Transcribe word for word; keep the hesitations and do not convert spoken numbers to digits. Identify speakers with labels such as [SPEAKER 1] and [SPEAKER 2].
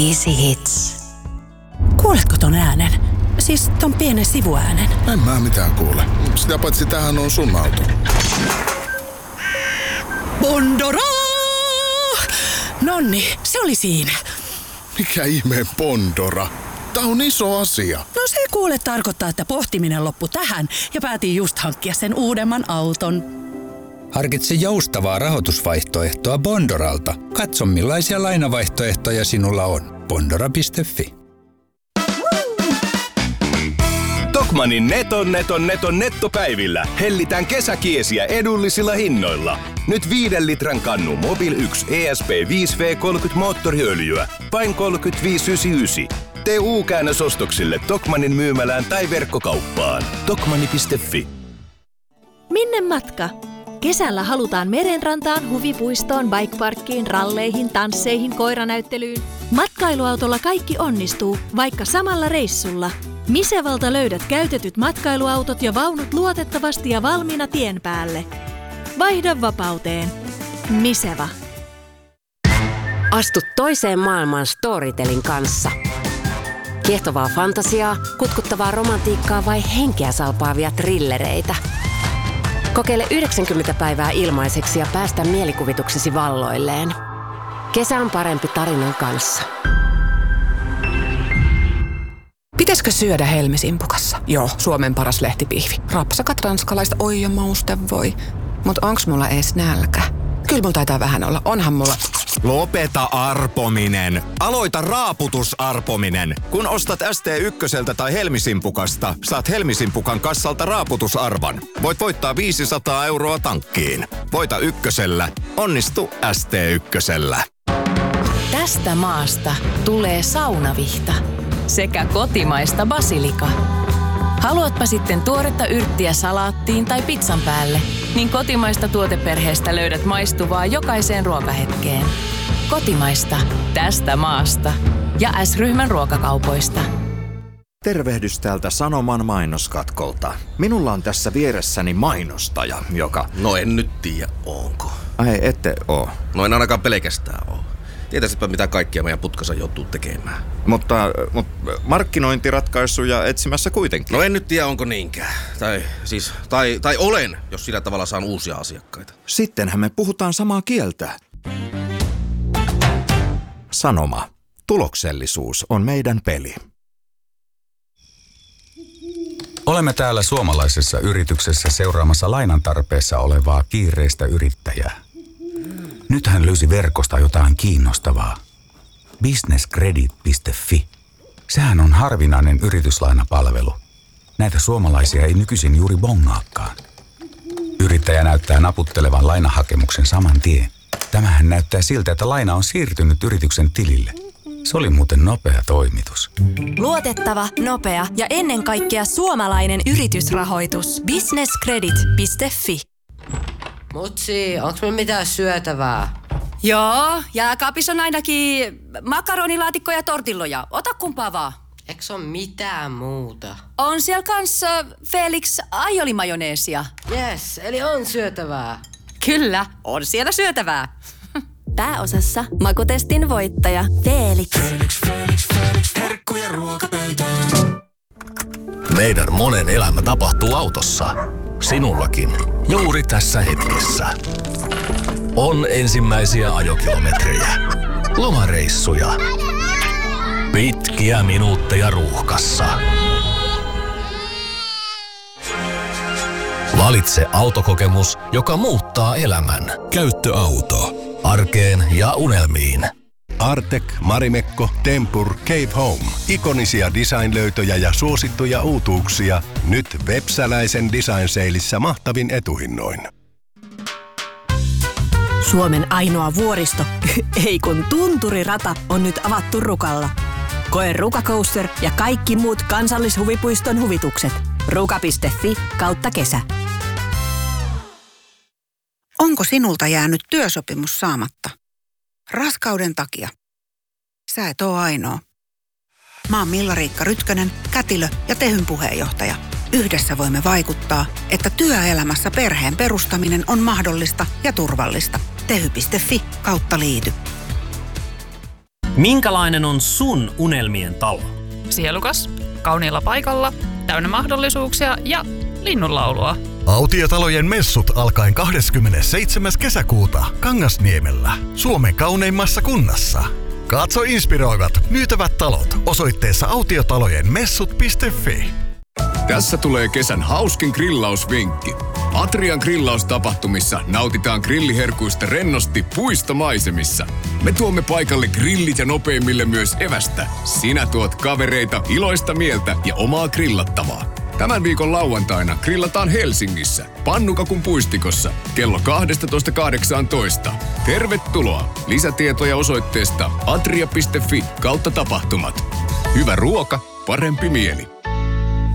[SPEAKER 1] Easy Hits.
[SPEAKER 2] Kuuletko ton äänen? Siis ton pienen sivuäänen.
[SPEAKER 3] En mä mitään kuule. Sitä paitsi tämähän on sun auto.
[SPEAKER 2] Bondora! Nonni, se oli siinä.
[SPEAKER 3] Mikä ihmeen Bondora? Tää on iso asia.
[SPEAKER 2] No se kuule tarkoittaa, että pohtiminen loppui tähän ja päätin just hankkia sen uudemman auton.
[SPEAKER 4] Harkitse joustavaa rahoitusvaihtoehtoa Bondoralta. Katso millaisia lainavaihtoehtoja sinulla on. Bondora piste fi.
[SPEAKER 5] Tokmannin neton neton neton nettopäivillä hellitään kesäkiesiä edullisilla hinnoilla. Nyt viiden litran kannu Mobil yksi E S P viisi V kolmekymmentä moottoriöljyä, vain kolmekymmentäviisi pilkku yhdeksänkymmentäyhdeksän. Tee U-käännös ostoksille Tokmannin myymälään tai verkkokauppaan. Tokmanni piste fi.
[SPEAKER 6] Minne matka? Kesällä halutaan merenrantaan, huvipuistoon, bikeparkkiin, ralleihin, tansseihin, koiranäyttelyyn. Matkailuautolla kaikki onnistuu, vaikka samalla reissulla. Misevalta löydät käytetyt matkailuautot ja vaunut luotettavasti ja valmiina tien päälle. Vaihda vapauteen. Miseva.
[SPEAKER 1] Astu toiseen maailmaan Storytelin kanssa. Kiehtovaa fantasiaa, kutkuttavaa romantiikkaa vai henkeä salpaavia trillereitä. Kokeile yhdeksänkymmentä päivää ilmaiseksi ja päästä mielikuvituksesi valloilleen. Kesä on parempi tarinan kanssa.
[SPEAKER 7] Pitäisikö syödä helmisimpukassa? Joo, Suomen paras lehtipihvi. Rapsakat ranskalaiset, oi ja mauste voi. Mut onks mulla ees nälkä? Kyllä mulla taitaa vähän olla. Onhan mulla...
[SPEAKER 8] Lopeta arpominen. Aloita raaputusarpominen. Kun ostat S T ykköseltä tai Helmisimpukasta, saat Helmisimpukan kassalta raaputusarvan. Voit voittaa viisisataa euroa tankkiin. Voita ykkösellä. Onnistu S T ykkösellä.
[SPEAKER 9] Tästä maasta tulee saunavihta sekä kotimaista basilika. Haluatpa sitten tuoretta yrttiä salaattiin tai pizzan päälle, niin kotimaista tuoteperheestä löydät maistuvaa jokaiseen ruokahetkeen. Kotimaista, tästä maasta ja S-ryhmän ruokakaupoista.
[SPEAKER 10] Tervehdys täältä Sanoman mainoskatkolta. Minulla on tässä vieressäni mainostaja, joka...
[SPEAKER 11] No en nyt tiedä, onko.
[SPEAKER 10] Ai, ette oo.
[SPEAKER 11] No en ainakaan pelkästään oo. Tietäisitpä mitä kaikkia meidän putkassa joutuu tekemään.
[SPEAKER 10] Mutta, mutta markkinointiratkaisuja etsimässä kuitenkin.
[SPEAKER 11] No en nyt tiedä, onko niinkään. Tai siis, tai, tai olen, jos sillä tavalla saan uusia asiakkaita.
[SPEAKER 10] Sittenhän me puhutaan samaa kieltä. Sanoma. Tuloksellisuus on meidän peli.
[SPEAKER 4] Olemme täällä suomalaisessa yrityksessä seuraamassa lainan tarpeessa olevaa kiireistä yrittäjää. Nyt hän löysi verkosta jotain kiinnostavaa. business credit piste fi. Sehän on harvinainen yrityslainapalvelu. Näitä suomalaisia ei nykyisin juuri bongaakaan. Yrittäjä näyttää naputtelevan lainahakemuksen saman tien. Tämähän näyttää siltä, että laina on siirtynyt yrityksen tilille. Se oli muuten nopea toimitus.
[SPEAKER 12] Luotettava, nopea ja ennen kaikkea suomalainen yritysrahoitus. business credit piste fi.
[SPEAKER 13] Mutsi, onks me mitään syötävää?
[SPEAKER 12] Joo, jääkaapissa on ainakin makaronilaatikkoja ja tortilloja. Ota kumpaa vaan.
[SPEAKER 13] Eiks oo mitään muuta?
[SPEAKER 12] On siellä kanssa Felix aiolimajoneesia.
[SPEAKER 13] Yes, eli on syötävää.
[SPEAKER 12] Kyllä, on siellä syötävää.
[SPEAKER 6] Pääosassa makutestin voittaja Felix.
[SPEAKER 14] Felix, Felix, Felix. Herkkuja ruokapöytään.
[SPEAKER 5] Meidän monen elämä tapahtuu autossa. Sinullakin. Juuri tässä hetkessä. On ensimmäisiä ajokilometrejä. Lomareissuja. Pitkiä minuutteja ruuhkassa. Valitse autokokemus, joka muuttaa elämän. Käyttöauto. Arkeen ja unelmiin.
[SPEAKER 15] Artek, Marimekko, Tempur, Cave Home. Ikonisia design-löytöjä ja suosittuja uutuuksia. Nyt Vepsäläisen Design Saleissa mahtavin etuhinnoin.
[SPEAKER 2] Suomen ainoa vuoristo, ei kun tunturirata, on nyt avattu Rukalla. Koe Ruka Coaster ja kaikki muut kansallishuvipuiston huvitukset. ruka piste fi kautta kesä.
[SPEAKER 16] Onko sinulta jäänyt työsopimus saamatta? Raskauden takia. Sä et oo ainoa. Mä oon Milla-Riikka Rytkönen, kätilö ja Tehyn puheenjohtaja. Yhdessä voimme vaikuttaa, että työelämässä perheen perustaminen on mahdollista ja turvallista. tehy piste fi kautta liity.
[SPEAKER 17] Minkälainen on sun unelmien talo?
[SPEAKER 18] Sielukas, kauniilla paikalla, täynnä mahdollisuuksia ja linnunlaulua.
[SPEAKER 19] Autiotalojen messut alkaen kahdeskymmenesseitsemäs kesäkuuta Kangasniemellä, Suomen kauneimmassa kunnassa. Katso inspiroivat myytävät talot osoitteessa autiotalojen messut piste fi.
[SPEAKER 20] Tässä tulee kesän hauskin grillausvinkki. Atrian grillaustapahtumissa nautitaan grilliherkuista rennosti puistomaisemissa. Me tuomme paikalle grillit ja nopeimmille myös evästä. Sinä tuot kavereita, iloista mieltä ja omaa grillattavaa. Tämän viikon lauantaina grillataan Helsingissä, Pannukakun puistikossa, kello kaksitoista kahdeksantoista. Tervetuloa! Lisätietoja osoitteesta atria piste fi kautta tapahtumat. Hyvä ruoka, parempi mieli.